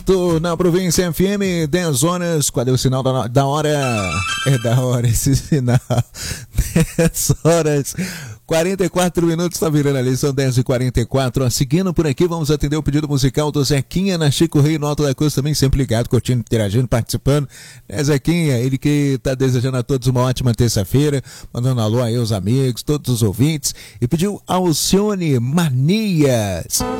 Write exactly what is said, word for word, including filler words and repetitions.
Na província F M, dez horas, cadê o sinal da, da hora? É da hora esse sinal. dez horas, quarenta e quatro minutos, tá virando ali, são dez e quarenta e quatro. Ó, seguindo por aqui, vamos atender o pedido musical do Zequinha na Chico Rei, no Alto da Cruz, também sempre ligado, curtindo, interagindo, participando. É Zequinha, ele que tá desejando a todos uma ótima terça-feira, mandando alô aí aos amigos, todos os ouvintes, e pediu Alcione Manias.